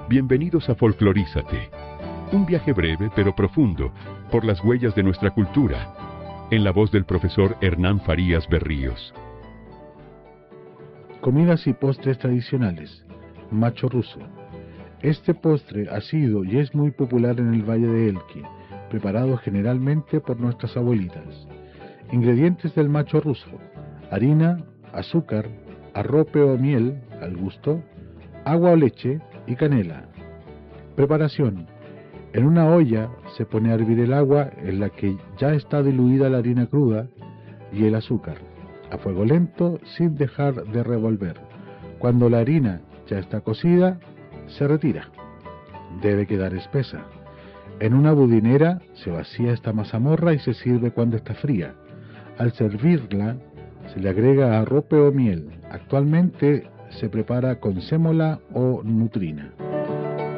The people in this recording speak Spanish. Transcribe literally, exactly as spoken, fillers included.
Bienvenidos a Folclorízate, un viaje breve pero profundo por las huellas de nuestra cultura, en la voz del profesor Hernán Farías Berríos. Comidas y postres tradicionales. Macho ruso. Este postre ha sido y es muy popular en el Valle de Elqui, preparado generalmente por nuestras abuelitas. Ingredientes del macho ruso: harina, azúcar, arrope o miel al gusto, agua o leche y canela. Preparación: en una olla se pone a hervir el agua en la que ya está diluida la harina cruda y el azúcar, a fuego lento sin dejar de revolver. Cuando la harina ya está cocida, se retira. Debe quedar espesa. En una budinera se vacía esta mazamorra y se sirve cuando está fría. Al servirla se le agrega arrope o miel. Actualmente se prepara con sémola o nutrina.